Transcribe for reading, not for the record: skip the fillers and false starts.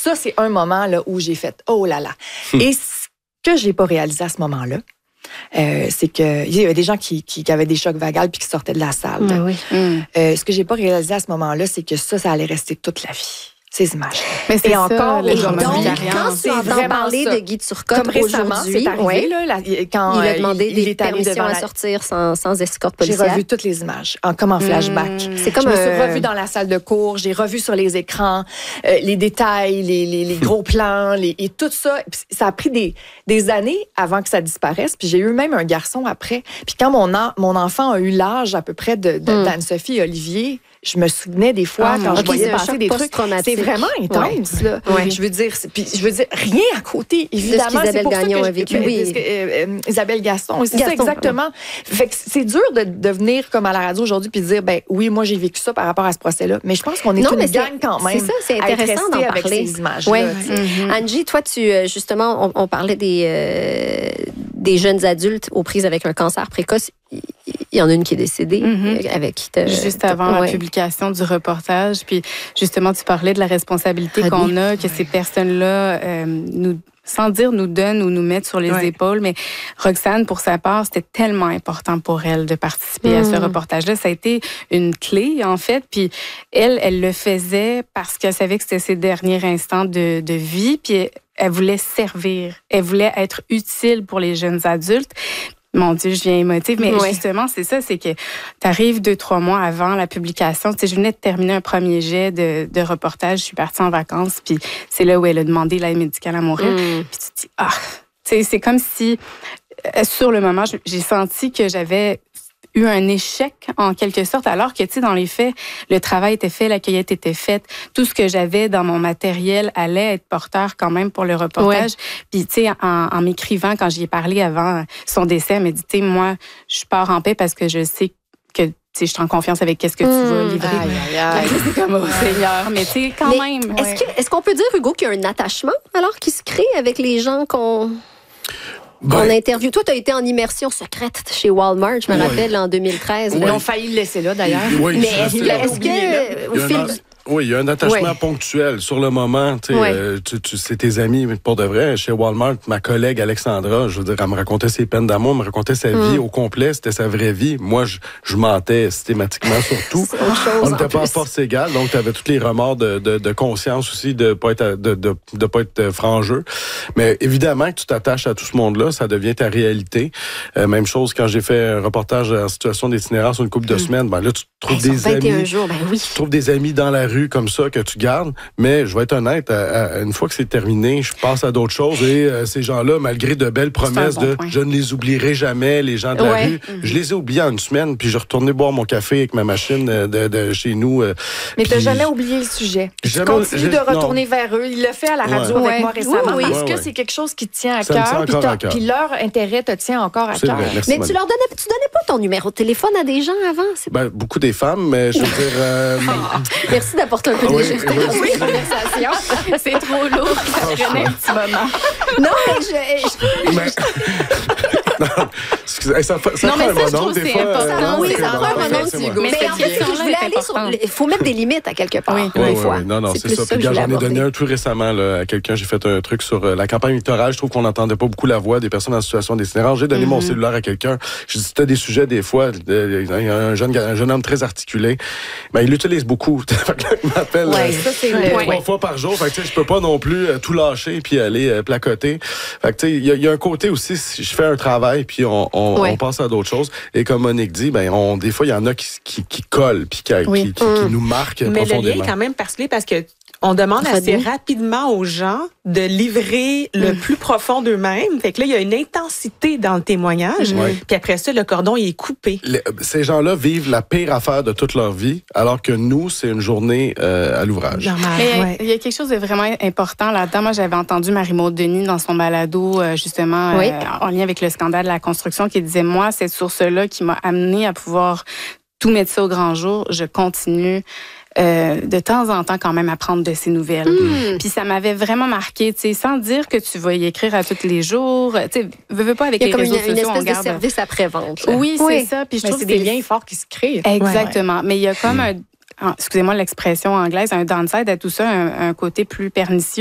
ça, c'est un moment là, où j'ai fait « Oh là là! » Et ce que j'ai pas réalisé à ce moment-là, c'est qu'il y avait des gens qui avaient des chocs vagales puis qui sortaient de la salle. Oui. Ce que j'ai pas réalisé à ce moment-là, c'est que ça allait rester toute la vie. Ces images. Mais c'est et ça, encore le Donc, quand tu entends vraiment parler ça. de Guy Turcotte Comme récemment, aujourd'hui, c'est arrivé, là, quand il a demandé il des est allé permissions devant à sortir sans escorte J'ai policière. revu toutes les images, comme en flashback. C'est comme je me suis revue dans la salle de cours, j'ai revu sur les écrans les détails, les gros plans, et tout ça. Puis ça a pris des années avant que ça disparaisse. Puis j'ai eu même un garçon après. Puis quand mon enfant a eu l'âge à peu près d'Anne-Sophie et Olivier, je me souvenais des fois quand je voyais passer des trucs. C'est vraiment intense, là. Ouais. Je veux dire, rien à côté, évidemment. De ce c'est pour Gagnon ça a que vécu. Oui. Isabelle Gaston, c'est ça exactement. Fait que c'est dur de venir comme à la radio aujourd'hui puis de dire, ben oui, moi j'ai vécu ça par rapport à ce procès-là, mais je pense qu'on est une gang quand même. C'est ça, c'est intéressant d'en avec parler. ces images-là. Ouais. Angie, toi, justement, on parlait des jeunes adultes aux prises avec un cancer précoce. Il y en a une qui est décédée avec qui juste avant la publication du reportage. Puis justement, tu parlais de la responsabilité qu'on a, que ces personnes-là sans dire nous donnent ou nous mettent sur les épaules. Mais Roxane, pour sa part, c'était tellement important pour elle de participer à ce reportage-là. Ça a été une clé, en fait. Puis elle le faisait parce qu'elle savait que c'était ses derniers instants de vie. Puis elle voulait servir. Elle voulait être utile pour les jeunes adultes. Mon Dieu, je viens émotive, mais justement, c'est ça, c'est que tu arrives 2-3 mois avant la publication. Tu sais, je venais de terminer un premier jet de reportage, je suis partie en vacances, puis c'est là où elle a demandé l'aide médicale à mourir. Puis tu te dis, tu sais, c'est comme si, sur le moment, j'ai senti que j'avais eu un échec, en quelque sorte, alors que, tu sais, dans les faits, le travail était fait, la cueillette était faite, tout ce que j'avais dans mon matériel allait être porteur quand même pour le reportage. Puis, tu sais, en m'écrivant, quand j'y ai parlé avant son décès, elle m'a dit, tu sais, moi, je pars en paix parce que je sais que je suis en confiance avec qu'est-ce que tu vas livrer. C'est comme au Seigneur, mais tu sais, quand même. Est-ce qu'on peut dire, Hugo, qu'il y a un attachement, alors, qui se crée avec les gens qu'on interviewe? Toi, tu as été en immersion secrète chez Walmart, je me rappelle, en 2013. Ils ont failli le laisser là, d'ailleurs. Mais est-ce que, au fil du... Oui, il y a un attachement ponctuel. Sur le moment, c'est tes amis, pour de vrai. Chez Walmart, ma collègue Alexandra, je veux dire, elle me racontait ses peines d'amour, elle me racontait sa vie au complet, c'était sa vraie vie. Moi, je mentais systématiquement sur tout. On n'était pas à force égale, donc tu avais tous les remords de conscience aussi, de pas être franc-jeu. Mais évidemment que tu t'attaches à tout ce monde-là, ça devient ta réalité. Même chose quand j'ai fait un reportage en situation d'itinérance sur une couple de semaines, ben là, tu trouves des amis. Jours, tu trouves des amis dans la rue comme ça que tu gardes, mais je vais être honnête, une fois que c'est terminé, je passe à d'autres choses et ces gens-là, malgré de belles promesses je ne les oublierai jamais, les gens de la rue, je les ai oubliés en une semaine, puis je retournais boire mon café avec ma machine de chez nous. Mais tu n'as jamais oublié le sujet. Tu continues de retourner vers eux. Il l'a fait à la radio avec moi récemment. Est-ce que c'est quelque chose qui te tient à cœur? Puis leur intérêt te tient encore à cœur. Mais tu donnais pas ton numéro de téléphone à des gens avant? Ben, beaucoup des femmes, mais je veux dire... Merci d'apporter un peu de légèreté dans cette conversation. C'est trop lourd. Ça prenait un petit moment. Non, mais excusez, ça prend un mononcle, des fois. Oui, ça prend un mononcle, Hugo. Mais en fait, je voulais aller sur... Il faut mettre des limites à quelque part, des fois. Non, c'est ça. Puis j'en ai donné un tout récemment à quelqu'un. J'ai fait un truc sur la campagne électorale. Je trouve qu'on n'entendait pas beaucoup la voix des personnes en situation d'itinérance. J'ai donné mon cellulaire à quelqu'un. Je dis, si t'as des sujets, des fois, il y a un jeune homme très articulé. Ben, il l'utilise beaucoup. Il m'appelle 3 fois par jour. Fait que, je peux pas non plus tout lâcher puis aller placoter. Fait que, il y a un côté aussi, si je fais un travail puis on passe à d'autres choses. Et comme Monique dit, ben, des fois, il y en a qui collent puis qui nous marquent profondément. Mais le lien est quand même particulier parce que on demande assez rapidement aux gens de livrer le plus profond d'eux-mêmes. Fait que là, il y a une intensité dans le témoignage. Puis après ça, le cordon, il est coupé. Ces gens-là vivent la pire affaire de toute leur vie, alors que nous, c'est une journée à l'ouvrage. Mais il y a quelque chose de vraiment important là-dedans. Moi, j'avais entendu Marie-Maude Denis dans son balado, justement, en lien avec le scandale de la construction, qui disait, moi, cette source-là qui m'a amené à pouvoir tout mettre ça au grand jour, je continue de temps en temps quand même à prendre de ces nouvelles. Puis ça m'avait vraiment marqué, tu sais, sans dire que tu vas y écrire à tous les jours. Tu sais, veux pas avec les réseaux sociaux, une espèce on garde de service après-vente. Oui, c'est ça. Puis je trouve c'est des liens forts qui se créent. Exactement. Mais il y a comme excusez-moi l'expression anglaise, un downside à tout ça, un côté plus pernicieux.